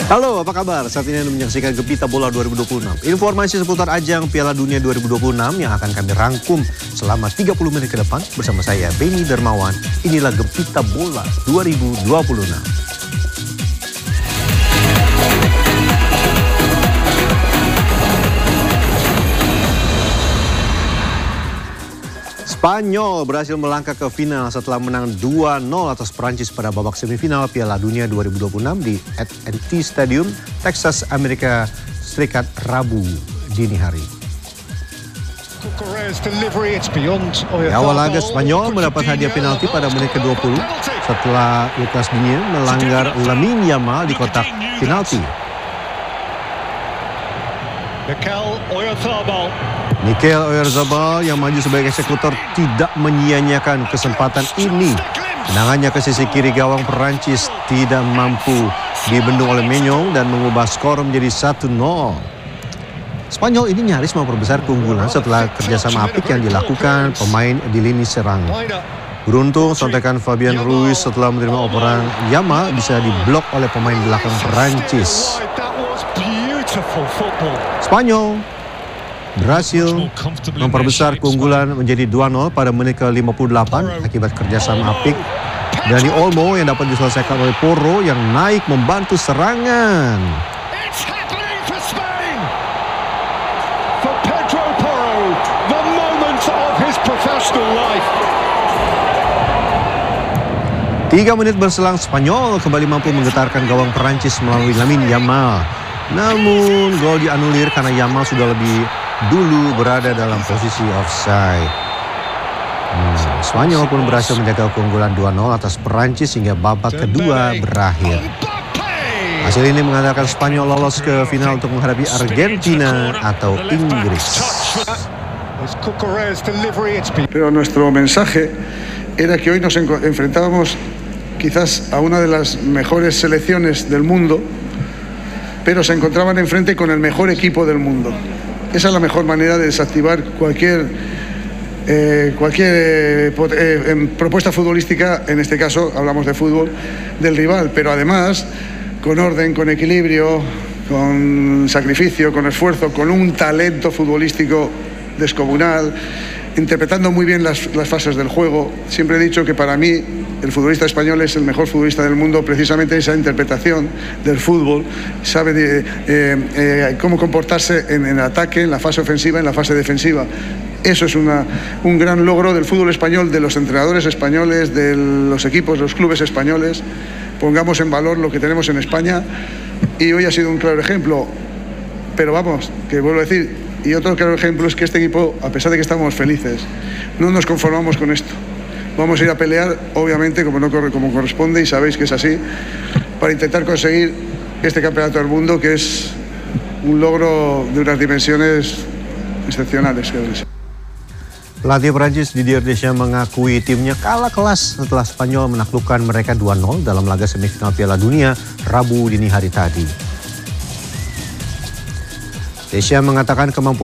Halo, apa kabar? Saat ini Anda menyaksikan Gempita Bola 2026. Informasi seputar ajang Piala Dunia 2026 yang akan kami rangkum selama 30 menit ke depan bersama saya, Benny Dermawan. Inilah Gempita Bola 2026. Spanyol berhasil melangkah ke final setelah menang 2-0 atas Prancis pada babak semifinal Piala Dunia 2026 di AT&T Stadium, Texas, Amerika Serikat, Rabu dini hari. Di awal laga, Spanyol mendapat hadiah penalti pada menit ke-20 setelah Lucas Digne melanggar Lamine Yamal di kotak penalti. Mikel Oyarzabal yang maju sebagai eksekutor tidak menyia-nyiakan kesempatan ini. Tendangannya ke sisi kiri gawang Perancis tidak mampu dibendung oleh Menyong dan mengubah skor menjadi 1-0. Spanyol ini nyaris memperbesar keunggulan setelah kerjasama apik yang dilakukan pemain di lini serang. Beruntung sontekan Fabian Ruiz setelah menerima operan Yamal bisa diblok oleh pemain belakang Perancis. Spanyol berhasil memperbesar keunggulan menjadi 2-0 pada menit ke-58 akibat kerjasama apik dari Olmo yang dapat diselesaikan oleh Porro yang naik membantu serangan. Tiga menit berselang, Spanyol kembali mampu menggetarkan gawang Perancis melalui Lamine Yamal. Namun gol dianulir karena Yamal sudah lebih dulu berada dalam posisi offside. Spanyol pun berhasil menjaga keunggulan 2-0 atas Perancis hingga babak kedua berakhir. Hasil ini mengantarkan Spanyol lolos ke final untuk menghadapi Argentina atau Inggris. Pero nuestro mensaje era que hoy nos enfrentábamos quizás a una de las mejores selecciones del mundo, pero se encontraban enfrente con el mejor equipo del mundo. Esa es la mejor manera de desactivar cualquier propuesta futbolística, en este caso hablamos de fútbol, del rival, pero además con orden, con equilibrio, con sacrificio, con esfuerzo, con un talento futbolístico descomunal, interpretando muy bien las fases del juego. Siempre he dicho que para mí el futbolista español es el mejor futbolista del mundo, precisamente esa interpretación del fútbol, sabe cómo comportarse en el ataque, en la fase ofensiva, en la fase defensiva. Eso es un gran logro del fútbol español, de los entrenadores españoles, de los equipos, los clubes españoles. Pongamos en valor lo que tenemos en España y hoy ha sido un claro ejemplo. Pero vamos, que vuelvo a decir, y otro claro ejemplo es que este equipo, a pesar de que estamos felices, no nos conformamos con esto. Vamos a ir a pelear, obviamente, como corresponde, y sabéis que es así, para intentar conseguir este campeonato del mundo, que es un logro de unas dimensiones excepcionales. Pelatih Prancis Didier Deschamps mengakui timnya kalah kelas setelah Spanyol menaklukkan mereka 2-0 dalam laga semifinal Piala Dunia Rabu dini hari tadi. Deschamps mengatakan kemampuan